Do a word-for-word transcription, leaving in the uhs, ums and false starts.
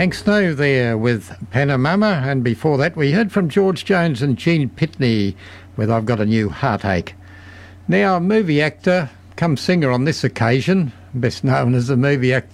Hank Snow there with Panamama, and before that we heard from George Jones and Gene Pitney with I've Got a New Heartache. Now, movie actor, come singer on this occasion, best known as the movie actor